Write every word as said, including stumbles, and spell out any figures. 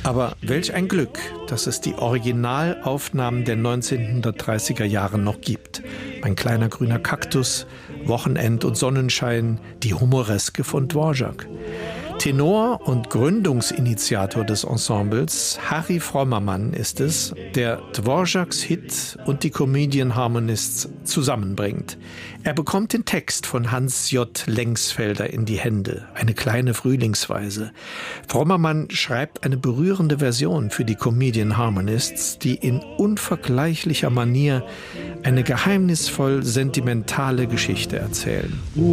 Aber welch ein Glück, dass es die Originalaufnahmen der neunzehnhundertdreißiger Jahre noch gibt. Mein kleiner grüner Kaktus, Wochenend und Sonnenschein, die Humoreske von Dvorak. Tenor und Gründungsinitiator des Ensembles, Harry Frommermann, ist es, der Dvoraks Hit und die Comedian Harmonists zusammenbringt. Er bekommt den Text von Hans J. Lengsfelder in die Hände, eine kleine Frühlingsweise. Frommermann schreibt eine berührende Version für die Comedian Harmonists, die in unvergleichlicher Manier eine geheimnisvoll sentimentale Geschichte erzählen.